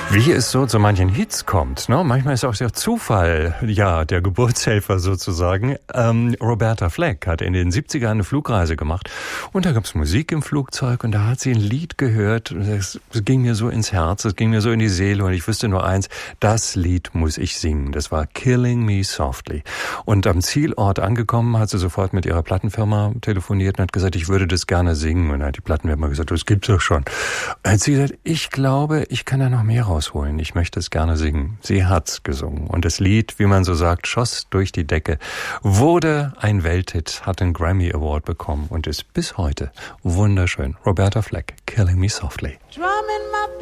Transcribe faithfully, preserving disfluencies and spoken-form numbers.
Wie es so zu manchen Hits kommt, ne? Manchmal ist auch der Zufall, ja, der Geburtshelfer sozusagen. Ähm, Roberta Flack hat in den siebzigern eine Flugreise gemacht und da gab's Musik im Flugzeug und da hat sie ein Lied gehört und es ging mir so ins Herz, es ging mir so in die Seele und ich wusste nur eins, das Lied muss ich singen. Das war Killing Me Softly. Und am Zielort angekommen hat sie sofort mit ihrer Plattenfirma telefoniert und hat gesagt, ich würde das gerne singen. Und dann hat die Plattenfirma gesagt, das gibt's doch schon. Und dann hat sie gesagt, ich glaube, ich kann da noch mehr rausholen. Ich möchte es gerne singen. Sie hat's gesungen. Und das Lied, wie man so sagt, schoss durch die Decke, wurde ein Welthit, hat einen Grammy Award bekommen und ist bis heute wunderschön. Roberta Flack, Killing Me Softly. Drum in my